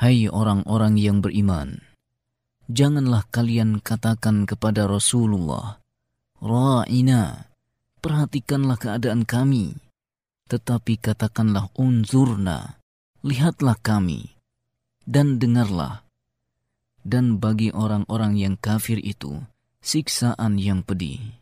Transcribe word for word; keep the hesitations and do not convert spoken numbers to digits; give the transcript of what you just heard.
Hai orang-orang yang beriman, janganlah kalian katakan kepada Rasulullah, Ra'ina, perhatikanlah keadaan kami. Tetapi katakanlah unzurna, lihatlah kami, dan dengarlah. Dan bagi orang-orang yang kafir itu, siksaan yang pedih.